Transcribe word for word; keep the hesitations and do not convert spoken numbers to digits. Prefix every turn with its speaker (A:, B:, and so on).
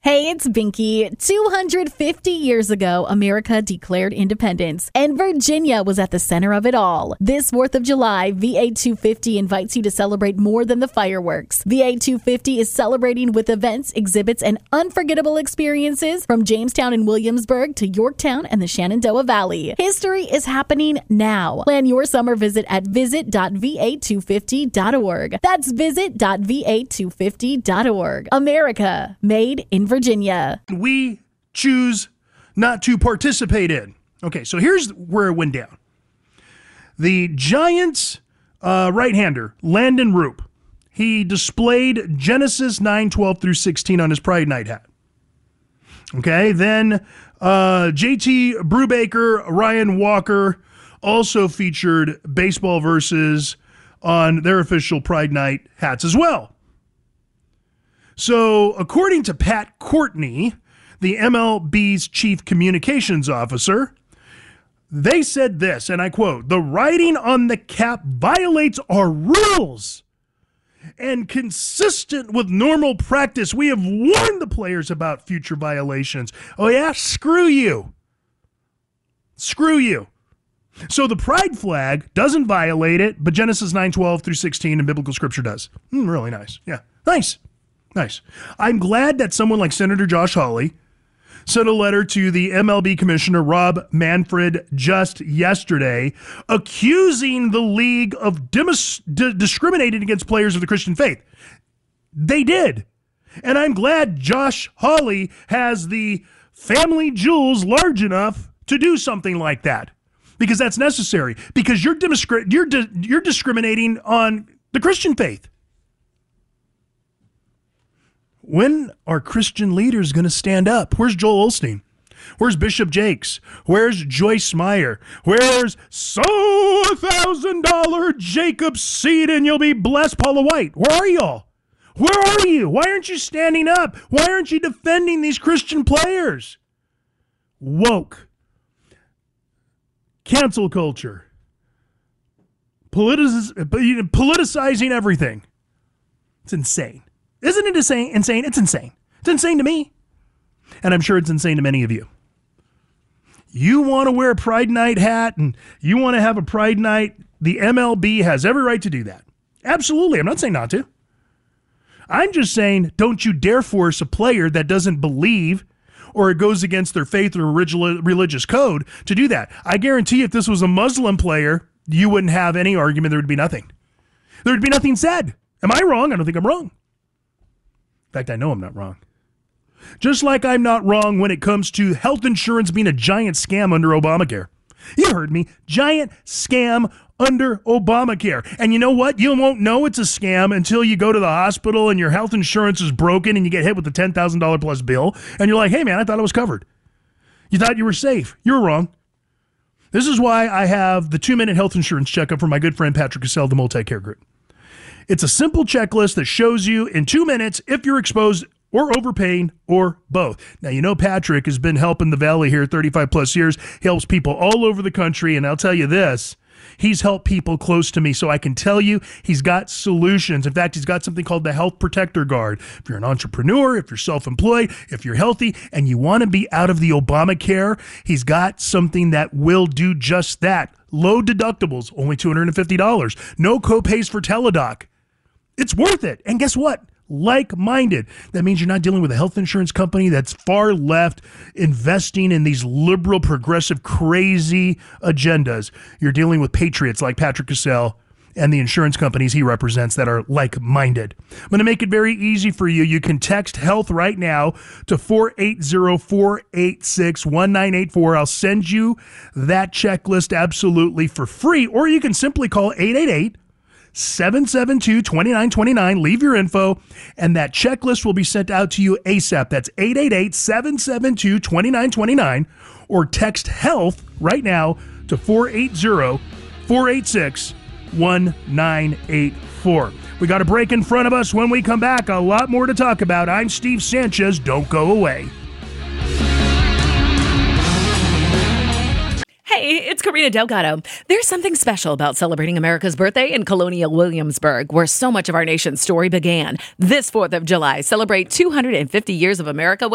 A: Hey, it's Binky. two hundred fifty years ago, America declared independence, and Virginia was at the center of it all. This fourth of July, V A two fifty invites you to celebrate more than the fireworks. V A two fifty is celebrating with events, exhibits, and unforgettable experiences from Jamestown and Williamsburg to Yorktown and the Shenandoah Valley. History is happening now. Plan your summer visit at visit dot v a two fifty dot org. That's visit dot v a two fifty dot org. America, made in Virginia.
B: We choose not to participate in. Okay, so here's where it went down. The Giants uh, right-hander, Landon Roop, he displayed Genesis nine twelve through sixteen on his Pride Night hat. Okay, then uh, J T Brubaker, Ryan Walker also featured baseball verses on their official Pride Night hats as well. So, according to Pat Courtney, the M L B's chief communications officer, they said this, and I quote, "The writing on the cap violates our rules. And consistent with normal practice, we have warned the players about future violations." Oh yeah? Screw you. Screw you. So the pride flag doesn't violate it, but Genesis nine twelve through sixteen in biblical scripture does. Mm, really nice. Yeah. Nice. Nice. I'm glad that someone like Senator Josh Hawley sent a letter to the M L B commissioner, Rob Manfred, just yesterday, accusing the league of dimis- d- discriminating against players of the Christian faith. They did. And I'm glad Josh Hawley has the family jewels large enough to do something like that, because that's necessary, because you're, discri- you're, di- you're discriminating on the Christian faith. When are Christian leaders going to stand up? Where's Joel Osteen? Where's Bishop Jakes? Where's Joyce Meyer? Where's sow a one thousand dollars Jacob seed and you'll be blessed, Paula White? Where are y'all? Where are you? Why aren't you standing up? Why aren't you defending these Christian players? Woke. Cancel culture. Politici- politicizing everything. It's insane. Isn't it insane? Insane? It's insane. It's insane to me. And I'm sure it's insane to many of you. You want to wear a Pride Night hat and you want to have a Pride Night. The M L B has every right to do that. Absolutely. I'm not saying not to. I'm just saying, don't you dare force a player that doesn't believe or it goes against their faith or religious code to do that. I guarantee if this was a Muslim player, you wouldn't have any argument. There would be nothing. There would be nothing said. Am I wrong? I don't think I'm wrong. In fact, I know I'm not wrong. Just like I'm not wrong when it comes to health insurance being a giant scam under Obamacare. You heard me. Giant scam under Obamacare. And you know what? You won't know it's a scam until you go to the hospital and your health insurance is broken and you get hit with a ten thousand dollars plus bill. And you're like, hey, man, I thought I was covered. You thought you were safe. You were wrong. This is why I have the two-minute health insurance checkup for my good friend Patrick Cassell, the Multi-Care Group. It's a simple checklist that shows you in two minutes if you're exposed or overpaying or both. Now, you know Patrick has been helping the Valley here thirty-five plus years. He helps people all over the country, and I'll tell you this, he's helped people close to me, so I can tell you he's got solutions. In fact, he's got something called the Health Protector Guard. If you're an entrepreneur, if you're self-employed, if you're healthy, and you want to be out of the Obamacare, he's got something that will do just that. Low deductibles, only two hundred fifty dollars. No copays for Teladoc. It's worth it. And guess what? Like-minded. That means you're not dealing with a health insurance company that's far left, investing in these liberal, progressive, crazy agendas. You're dealing with patriots like Patrick Cassell and the insurance companies he represents that are like-minded. I'm going to make it very easy for you. You can text HEALTH right now to four eight zero, four eight six, one nine eight four. I'll send you that checklist absolutely for free. Or you can simply call eight eight eight, seven seven two, two nine two nine. Leave your info, and that checklist will be sent out to you ASAP. That's eight eight eight, seven seven two, two nine two nine. Or text HEALTH right now to four eight zero, four eight six, one nine eight four. We got a break in front of us. When we come back, a lot more to talk about. I'm Steve Sanchez. Don't go away.
C: Hey, it's Karina Delgado. There's something special about celebrating America's birthday in Colonial Williamsburg, where so much of our nation's story began. This fourth of July, celebrate two hundred fifty years of America